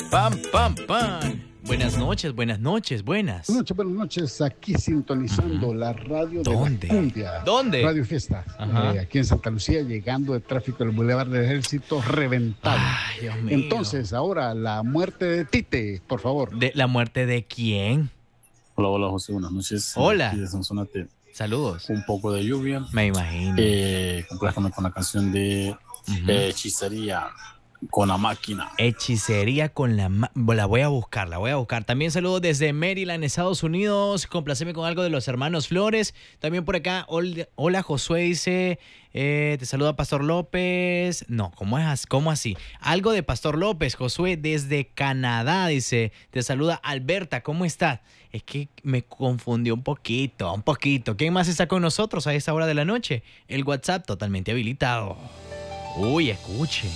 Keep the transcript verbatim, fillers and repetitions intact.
Pam, pam, pam. Buenas noches, buenas noches, buenas. Buenas noches, buenas noches. Aquí sintonizando uh-huh. la radio de ¿Dónde? la cumbia. ¿Dónde? Radio Fiesta. Eh, aquí en Santa Lucía, llegando el tráfico del Boulevard del Ejército reventado. Ay, Dios mío. Entonces, ahora la muerte de Tite, por favor. ¿De la muerte de quién? Hola, hola, José. Buenas noches. Hola. Aquí de Sonsonate. Saludos. Un poco de lluvia. Me imagino. Eh, complájame con la canción de uh-huh. eh, Hechicería con la máquina. Hechicería con la máquina. La voy a buscar, la voy a buscar. También saludos desde Maryland, Estados Unidos. Complaceme con algo de los hermanos Flores. También por acá, hola Josué dice, eh, te saluda Pastor López. No, ¿cómo es? ¿Cómo así? Algo de Pastor López, Josué desde Canadá dice, te saluda Alberta, ¿cómo estás? Es que me confundió un poquito, un poquito. ¿Quién más está con nosotros a esta hora de la noche? El WhatsApp totalmente habilitado. Uy, escuche.